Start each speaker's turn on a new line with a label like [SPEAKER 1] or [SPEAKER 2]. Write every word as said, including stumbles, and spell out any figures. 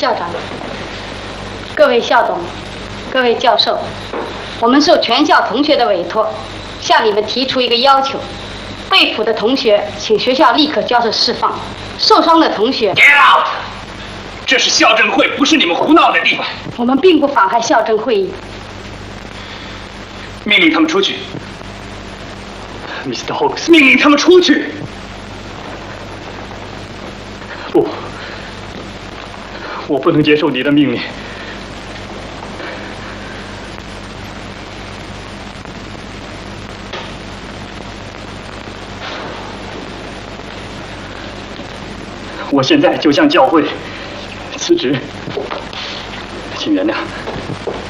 [SPEAKER 1] 校长，各位校董，各位教授，我们受全校同学的委托，向你们提出一个要求：被捕的同学，请学校立刻交涉释放；受伤的同学
[SPEAKER 2] ，Get out！ 这是校正会，不是你们胡闹的地方。
[SPEAKER 1] 我们并不妨害校正会议。
[SPEAKER 2] 命令他们出去
[SPEAKER 3] ，Mister Hawks。
[SPEAKER 2] 命令他们出去。
[SPEAKER 3] 不，我不能接受你的命令。我现在就向教会辞职，请原谅。